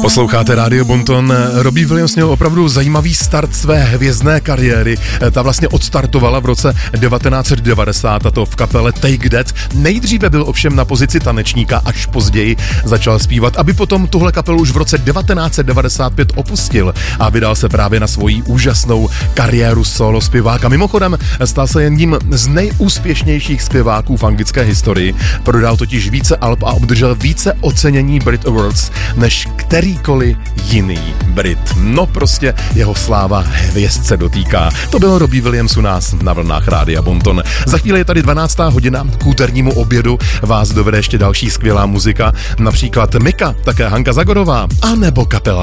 Posloucháte Rádio Bonton. Robbie Williams měl opravdu zajímavý start své hvězdné kariéry. Ta vlastně odstartovala v roce 1990, a to v kapele Take That. Nejdříve byl ovšem na pozici tanečníka, až později začal zpívat, aby potom tuhle kapelu už v roce 1995 opustil a vydal se právě na svoji úžasnou kariéru solo zpěváka. Mimochodem stal se jedním z nejúspěšnějších zpěváků v anglické historii. Prodal totiž více alb a obdržel více ocenění Brit Awards než kterýkoliv jiný Brit. No prostě jeho sláva hvězdce dotýká. To byl Robbie Williams u nás na vlnách Rádia Bonton. Za chvíli je tady 12. hodina, k úternímu obědu vás dovede ještě další skvělá muzika, například Mika, také Hanka Zagorová, a nebo kapela